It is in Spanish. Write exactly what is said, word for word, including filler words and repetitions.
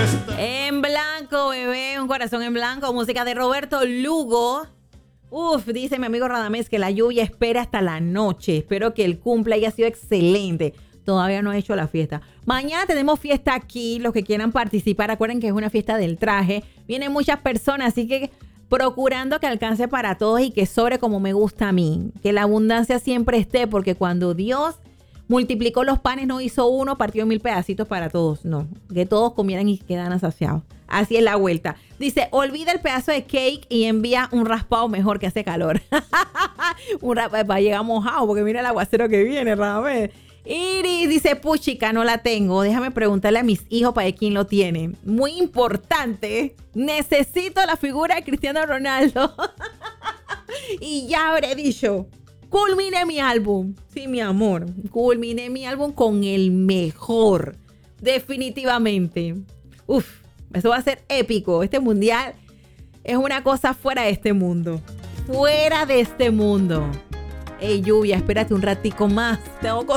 En blanco, bebé, un corazón en blanco, música de Roberto Lugo. Uf, dice mi amigo Radamés que la lluvia espera hasta la noche. Espero que el cumple haya sido excelente. Todavía no he hecho la fiesta. Mañana tenemos fiesta aquí. Los que quieran participar, acuerden que es una fiesta del traje. Vienen muchas personas, así que procurando que alcance para todos y que sobre como me gusta a mí. Que la abundancia siempre esté, porque cuando Dios multiplicó los panes, no hizo uno, partió en mil pedacitos para todos. No, que todos comieran y quedaran saciados. Así es la vuelta. Dice, olvida el pedazo de cake y envía un raspado mejor que hace calor. Un raspado para llegar mojado, porque mira el aguacero que viene, Radamés. Iris dice, puchica, no la tengo. Déjame preguntarle a mis hijos para ver quién lo tiene. Muy importante. Necesito la figura de Cristiano Ronaldo. Y ya habré dicho, culminé mi álbum. Sí, mi amor. Culminé mi álbum con el mejor. Definitivamente. Uf. Eso va a ser épico. Este mundial es una cosa fuera de este mundo. Fuera de este mundo. Ey, lluvia, espérate un ratico más. Tengo cosas